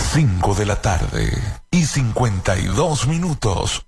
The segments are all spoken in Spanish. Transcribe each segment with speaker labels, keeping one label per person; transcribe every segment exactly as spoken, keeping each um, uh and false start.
Speaker 1: Cinco de la tarde y cincuenta y dos minutos.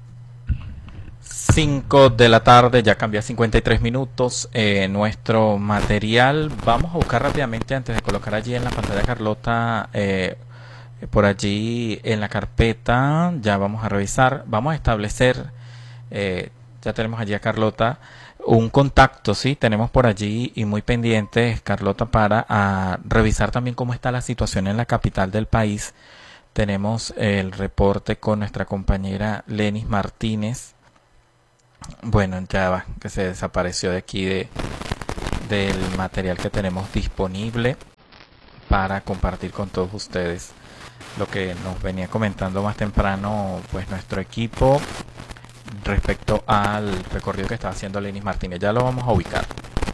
Speaker 2: Cinco de la tarde, ya cambia a cincuenta y tres minutos. Eh, nuestro material, vamos a buscar rápidamente antes de colocar allí en la pantalla, Carlota, eh, por allí en la carpeta, ya vamos a revisar, vamos a establecer, eh, ya tenemos allí a Carlota, un contacto, sí, tenemos por allí y muy pendientes, Carlota, para a, revisar también cómo está la situación en la capital del país. Tenemos el reporte con nuestra compañera Lenis Martínez. Bueno, ya va, que se desapareció de aquí de del material que tenemos disponible para compartir con todos ustedes lo que nos venía comentando más temprano pues nuestro equipo respecto al recorrido que estaba haciendo Lenis Martínez. Ya lo vamos a ubicar.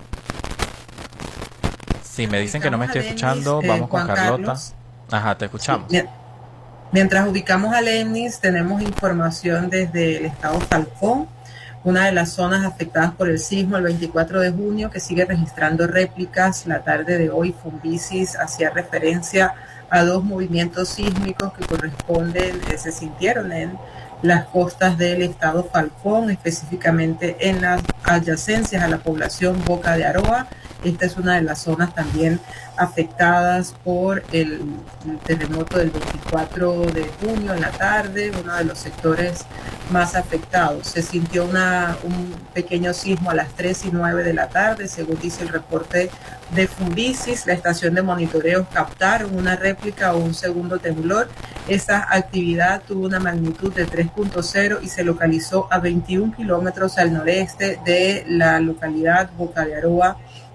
Speaker 2: Si me dicen que no me estoy escuchando, vamos con Carlota. Ajá, te escuchamos.
Speaker 3: Mientras ubicamos a Lenis, tenemos información desde el estado Falcón, una de las zonas afectadas por el sismo el veinticuatro de junio, que sigue registrando réplicas. La tarde de hoy, Fumbisis hacía referencia a dos movimientos sísmicos que corresponden, eh, se sintieron en las costas del estado Falcón, específicamente en las adyacencias a la población Boca de Aroa. Esta es una de las zonas también afectadas por el, el terremoto del veinticuatro de junio en la tarde, uno de los sectores más afectados. Se sintió una, un pequeño sismo a las tres y nueve de la tarde, según dice el reporte de Fumbisis. La estación de monitoreo captaron una réplica o un segundo temblor. Esa actividad tuvo una magnitud de tres punto cero y se localizó a veintiún kilómetros al noreste de la localidad Boca de Aroa,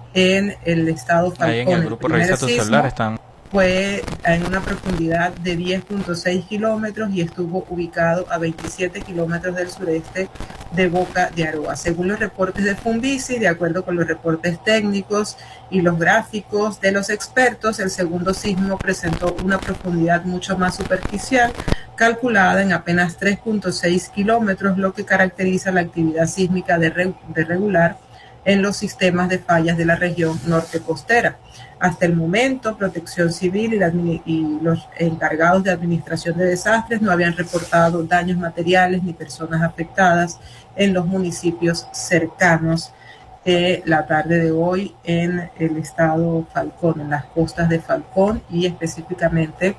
Speaker 3: en el estado Falcón.
Speaker 2: Ahí en el grupo Revisa tu celular están.
Speaker 3: Fue en una profundidad de diez punto seis kilómetros y estuvo ubicado a veintisiete kilómetros del sureste de Boca de Aroa. Según los reportes de Fumbisis, de acuerdo con los reportes técnicos y los gráficos de los expertos, el segundo sismo presentó una profundidad mucho más superficial, calculada en apenas tres punto seis kilómetros, lo que caracteriza la actividad sísmica de, re, de regular en los sistemas de fallas de la región norte costera. Hasta el momento, Protección Civil y, la, y los encargados de administración de desastres no habían reportado daños materiales ni personas afectadas en los municipios cercanos eh, la tarde de hoy en el estado Falcón, en las costas de Falcón y específicamente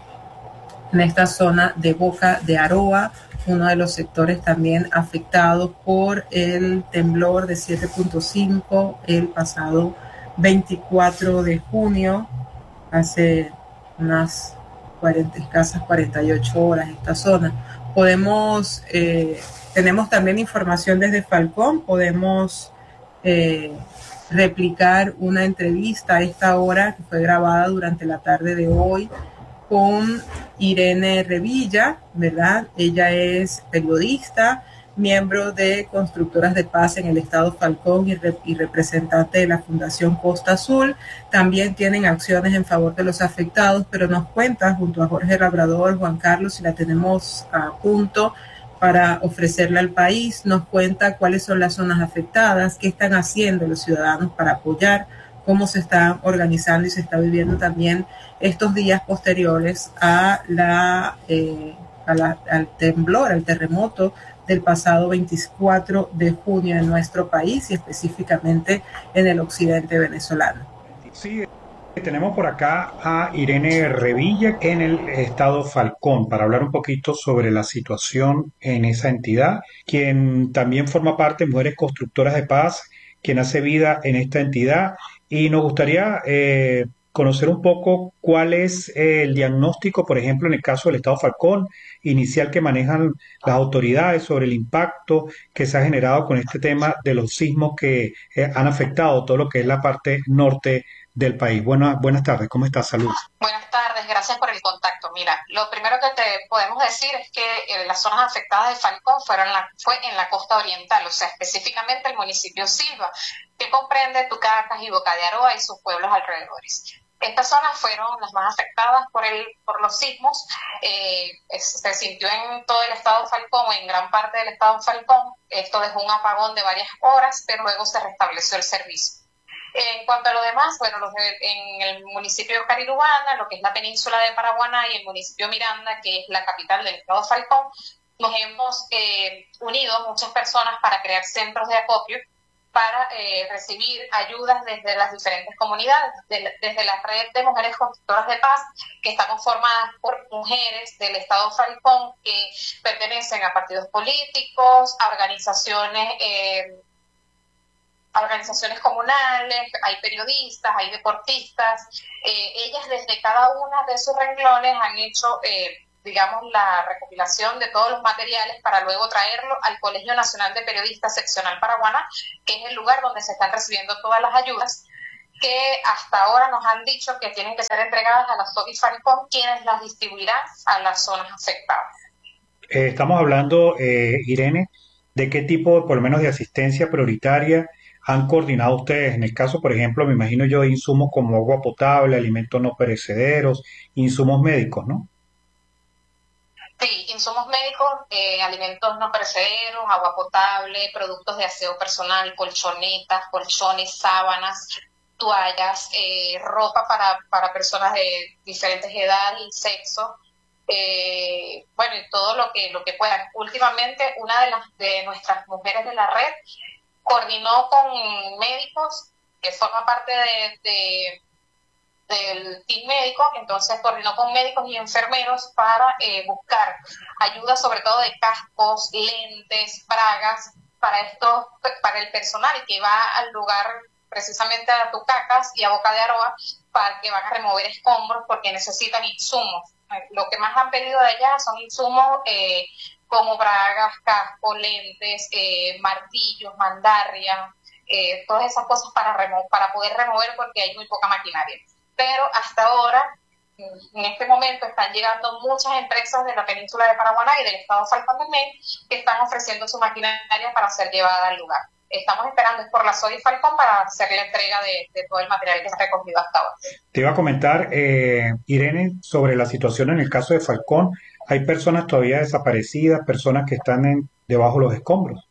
Speaker 3: en esta zona de Boca de Aroa, uno de los sectores también afectados por el temblor de siete punto cinco el pasado veinticuatro de junio, hace unas cuarenta, escasas cuarenta y ocho horas esta zona. Podemos, eh, tenemos también información desde Falcón, podemos eh, replicar una entrevista a esta hora que fue grabada durante la tarde de hoy con Irene Revilla, ¿verdad? Ella es periodista, miembro de Constructoras de Paz en el estado Falcón y, rep y representante de la Fundación Costa Azul. También tienen acciones en favor de los afectados, pero nos cuenta junto a Jorge Labrador, Juan Carlos, si la tenemos a punto para ofrecerla al país, nos cuenta cuáles son las zonas afectadas, qué están haciendo los ciudadanos para apoyar, cómo se están organizando y se está viviendo también estos días posteriores a la, eh, a la, al temblor, al terremoto del pasado veinticuatro de junio en nuestro país y específicamente en el occidente venezolano.
Speaker 4: Sí, tenemos por acá a Irene Revilla en el estado Falcón para hablar un poquito sobre la situación en esa entidad, quien también forma parte de Mujeres Constructoras de Paz, quien hace vida en esta entidad. Y nos gustaría eh, conocer un poco cuál es eh, el diagnóstico, por ejemplo, en el caso del estado Falcón, inicial que manejan las autoridades sobre el impacto que se ha generado con este tema de los sismos que eh, han afectado todo lo que es la parte norte del país. Buenas, buenas tardes, ¿cómo estás? Salud.
Speaker 5: Buenas tardes, gracias por el contacto. Mira, lo primero que te podemos decir es que eh, las zonas afectadas de Falcón fueron la, fue en la costa oriental, o sea, específicamente el municipio Silva, que comprende Tucacas y Boca de Aroa y sus pueblos alrededores. Estas zonas fueron las más afectadas por el por los sismos. Eh, es, se sintió en todo el estado Falcón o en gran parte del estado Falcón. Esto dejó un apagón de varias horas, pero luego se restableció el servicio. En cuanto a lo demás, bueno, los de, en el municipio de Carirubana, lo que es la península de Paraguaná y el municipio Miranda, que es la capital del estado Falcón, nos hemos eh, unido muchas personas para crear centros de acopio para eh, recibir ayudas desde las diferentes comunidades, de, desde la red de mujeres constructoras de paz, que está conformada por mujeres del estado Falcón que pertenecen a partidos políticos, a organizaciones, eh, a organizaciones comunales, hay periodistas, hay deportistas. Eh, ellas desde cada una de sus renglones han hecho eh, digamos, la recopilación de todos los materiales para luego traerlo al Colegio Nacional de Periodistas Seccional Paraguaná, que es el lugar donde se están recibiendo todas las ayudas, que hasta ahora nos han dicho que tienen que ser entregadas a la SOGI Falcón, quienes las distribuirán a las zonas afectadas.
Speaker 4: Eh, estamos hablando, eh, Irene, de qué tipo, por lo menos, de asistencia prioritaria han coordinado ustedes. En el caso, por ejemplo, me imagino yo, de insumos como agua potable, alimentos no perecederos, insumos médicos, ¿no?
Speaker 5: Sí, insumos médicos, eh, alimentos no perecederos, agua potable, productos de aseo personal, colchonetas, colchones, sábanas, toallas, eh, ropa para, para personas de diferentes edades y sexo, eh, bueno, y todo lo que, lo que puedan. Últimamente, una de, las, de nuestras mujeres de la red coordinó con médicos, que forma parte de... de del team médico, entonces coordinó con médicos y enfermeros para eh, buscar ayuda, sobre todo de cascos, lentes, bragas, para esto, para el personal que va al lugar precisamente a Tucacas y a Boca de Aroa, para que van a remover escombros porque necesitan insumos. Lo que más han pedido de allá son insumos eh, como bragas, cascos, lentes, eh, martillos, mandarrias, eh, todas esas cosas para, remo para poder remover porque hay muy poca maquinaria. Pero hasta ahora, en este momento, están llegando muchas empresas de la península de Paraguaná y del estado Falcón del Mey que están ofreciendo su maquinaria para ser llevada al lugar. Estamos esperando es por la SOGI Falcón para hacer la entrega de, de todo el material que se ha recogido hasta ahora.
Speaker 4: Te iba a comentar, eh, Irene, sobre la situación en el caso de Falcón. Hay personas todavía desaparecidas, personas que están en, debajo de los escombros.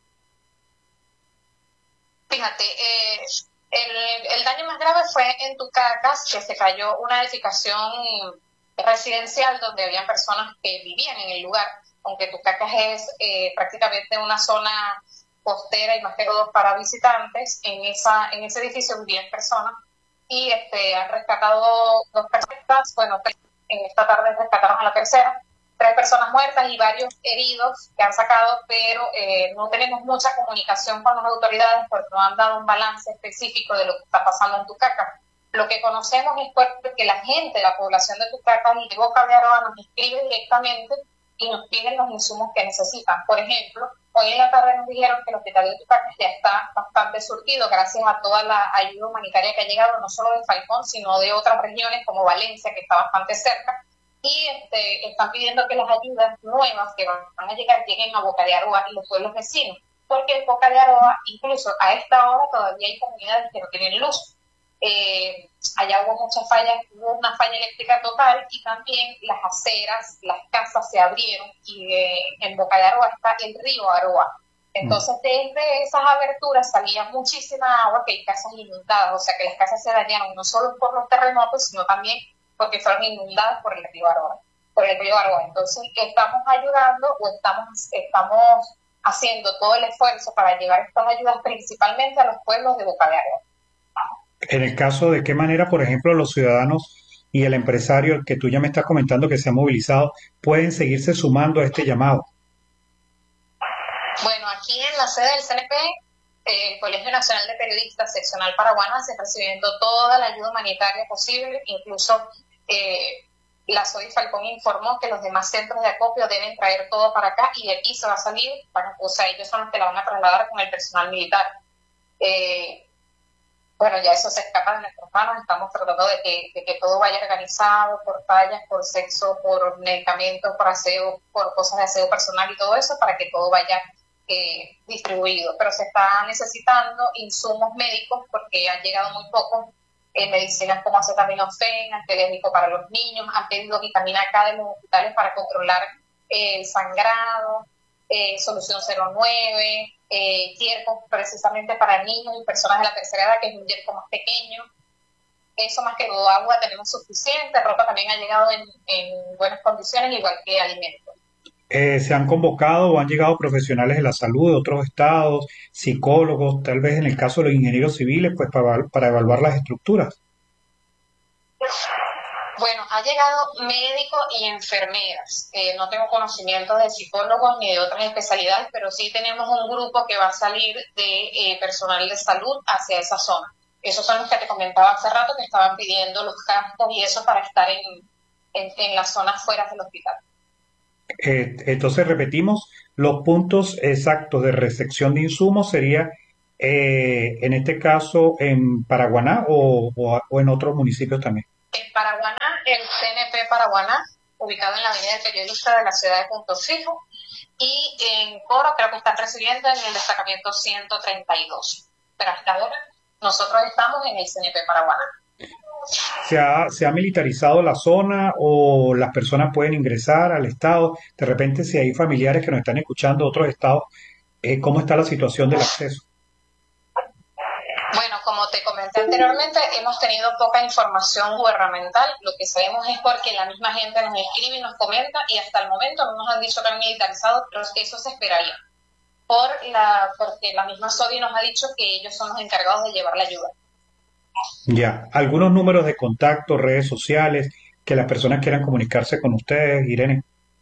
Speaker 5: Fíjate, eh, el, el daño más grave fue en Tucacas, que se cayó una edificación residencial donde habían personas que vivían en el lugar, aunque Tucacas es eh, prácticamente una zona costera y más que todo para visitantes. En esa en ese edificio vivían personas y este han rescatado dos personas, bueno, en esta tarde rescataron a la tercera, tres personas muertas y varios heridos que han sacado, pero eh, no tenemos mucha comunicación con las autoridades porque no han dado un balance específico de lo que está pasando en Tucacas. Lo que conocemos es porque la gente, la población de Tucacas y de Boca de Aroa nos escribe directamente y nos piden los insumos que necesitan. Por ejemplo, hoy en la tarde nos dijeron que el hospital de Tucacas ya está bastante surtido gracias a toda la ayuda humanitaria que ha llegado, no solo de Falcón, sino de otras regiones como Valencia, que está bastante cerca. Y este, están pidiendo que las ayudas nuevas que van a llegar lleguen a Boca de Aroa y los pueblos vecinos, porque en Boca de Aroa, incluso a esta hora, todavía hay comunidades que no tienen luz. Eh, allá hubo muchas fallas, hubo una falla eléctrica total y también las aceras, las casas se abrieron y eh, en Boca de Aroa está el río Aroa. Entonces, desde esas aberturas salía muchísima agua, que hay casas inundadas, o sea que las casas se dañaron no solo por los terremotos, sino también porque fueron inundadas por el río Aroa, por el río Aroa. Entonces, estamos ayudando o estamos, estamos haciendo todo el esfuerzo para llevar estas ayudas principalmente a los pueblos de Boca de Aroa.
Speaker 4: En el caso de qué manera, por ejemplo, los ciudadanos y el empresario, el que tú ya me estás comentando que se ha movilizado, pueden seguirse sumando a este llamado.
Speaker 5: Bueno, aquí en la sede del C N P, eh, el Colegio Nacional de Periodistas Seccional Paraguaná se está recibiendo toda la ayuda humanitaria posible, incluso eh, la SOGI Falcón informó que los demás centros de acopio deben traer todo para acá y de aquí se va a salir, para, o sea, ellos son los que la van a trasladar con el personal militar. Eh, Bueno, ya eso se escapa de nuestras manos, estamos tratando de que, de que todo vaya organizado por tallas, por sexo, por medicamentos, por aseo, por cosas de aseo personal y todo eso, para que todo vaya eh, distribuido. Pero se está necesitando insumos médicos porque han llegado muy pocos, eh, medicinas como acetaminofén, antialérgico para los niños, han pedido vitamina K de los hospitales para controlar eh, el sangrado. eh, Solución cero nueve, eh, yercos precisamente para niños y personas de la tercera edad, que es un yerco más pequeño. Eso más que todo, agua tenemos suficiente, ropa también ha llegado en, en buenas condiciones, igual que alimentos.
Speaker 4: Eh, ¿se han convocado o han llegado profesionales de la salud de otros estados, psicólogos, tal vez en el caso de los ingenieros civiles, pues para, para evaluar las estructuras?
Speaker 5: Bueno, ha llegado médicos y enfermeras. Eh, no tengo conocimiento de psicólogos ni de otras especialidades, pero sí tenemos un grupo que va a salir de eh, personal de salud hacia esa zona. Esos son los que te comentaba hace rato, que estaban pidiendo los cascos y eso para estar en, en, en las zonas fuera del hospital.
Speaker 4: Eh, entonces repetimos, los puntos exactos de recepción de insumos sería eh, en este caso en Paraguaná o, o, o en otros municipios también.
Speaker 5: En Paraguaná, el C N P Paraguaná, ubicado en la avenida del Periodista de la ciudad de Punto Fijo, y en Coro creo que están recibiendo en el destacamento ciento treinta y dos. Pero hasta ahora nosotros estamos en el C N P Paraguaná.
Speaker 4: ¿Se ha, se ha militarizado la zona o las personas pueden ingresar al estado? De repente, si hay familiares que nos están escuchando de otros estados, eh, ¿cómo está la situación del acceso?
Speaker 5: Bueno, como te comenté anteriormente, hemos tenido poca información gubernamental. Lo que sabemos es porque la misma gente nos escribe y nos comenta, y hasta el momento no nos han dicho que han militarizado, pero eso se esperaría. Por la, porque la misma S O D I nos ha dicho que ellos son los encargados de llevar la ayuda.
Speaker 4: Ya, algunos números de contacto, redes sociales, que las personas quieran comunicarse con ustedes, Irene.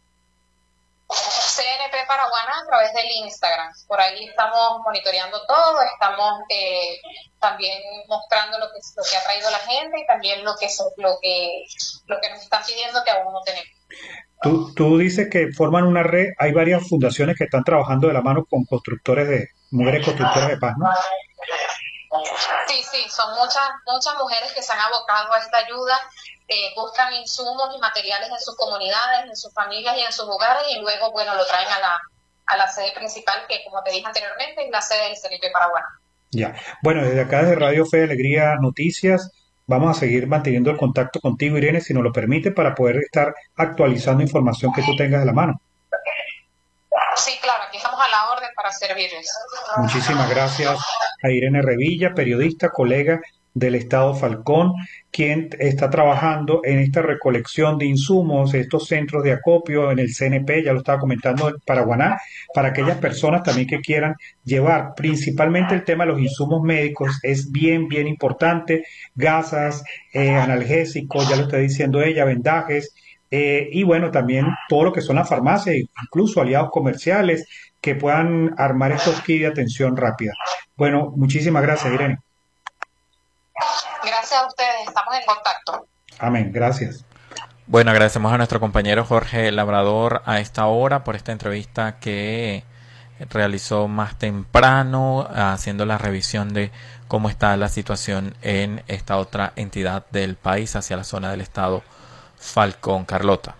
Speaker 5: C N P Paraguaná a través del Instagram. Por ahí estamos monitoreando todo, estamos eh, también mostrando lo que, lo que ha traído la gente y también lo que, lo que, lo que nos están pidiendo que aún no tenemos.
Speaker 4: Tú, tú dices que forman una red, hay varias fundaciones que están trabajando de la mano con constructores de, mujeres constructoras de paz, ¿no?
Speaker 5: Sí, sí, son muchas muchas mujeres que se han abocado a esta ayuda, eh, buscan insumos y materiales en sus comunidades, en sus familias y en sus hogares, y luego, bueno, lo traen a la, a la sede principal, que como te dije anteriormente, es la sede del C N P Paraguaná.
Speaker 4: Ya, bueno, desde acá, desde Radio Fe y Alegría Noticias, vamos a seguir manteniendo el contacto contigo, Irene, si nos lo permite, para poder estar actualizando información que tú tengas de la mano.
Speaker 5: Sí, claro, aquí estamos a la orden para servirles.
Speaker 4: Muchísimas gracias a Irene Revilla, periodista, colega del Estado Falcón, quien está trabajando en esta recolección de insumos, estos centros de acopio en el C N P, ya lo estaba comentando, en Paraguaná, para aquellas personas también que quieran llevar, principalmente el tema de los insumos médicos, es bien, bien importante, gasas, eh, analgésicos, ya lo está diciendo ella, vendajes, eh, y bueno, también todo lo que son las farmacias, incluso aliados comerciales, que puedan armar estos kits de atención rápida. Bueno, muchísimas gracias, Irene.
Speaker 5: Gracias a ustedes, estamos en contacto.
Speaker 4: Amén, gracias.
Speaker 2: Bueno, agradecemos a nuestro compañero Jorge Labrador a esta hora por esta entrevista que realizó más temprano, haciendo la revisión de cómo está la situación en esta otra entidad del país, hacia la zona del estado Falcón. Carlota.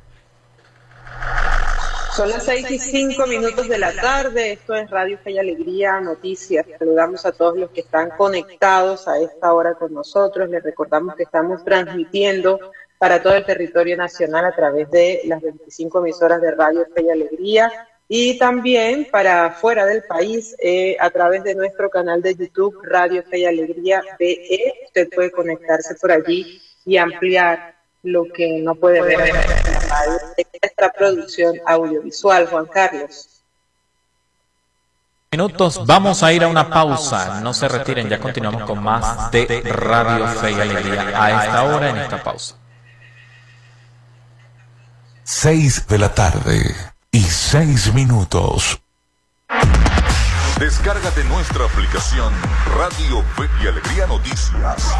Speaker 3: Son las seis y cinco minutos de la tarde, esto es Radio Fe y Alegría Noticias. Saludamos a todos los que están conectados a esta hora con nosotros. Les recordamos que estamos transmitiendo para todo el territorio nacional a través de las veinticinco emisoras de Radio Fe y Alegría y también para fuera del país eh, a través de nuestro canal de YouTube Radio Fe y Alegría B E. Usted puede conectarse por allí y ampliar lo que no puede ver en la radio de nuestra producción audiovisual. Juan Carlos.
Speaker 2: Minutos, vamos a ir a una pausa. No se retiren, ya continuamos con más de Radio Fe y Alegría a esta hora, en esta pausa.
Speaker 1: Seis de la tarde y seis minutos.
Speaker 6: Descárgate nuestra aplicación Radio Fe y Alegría Noticias.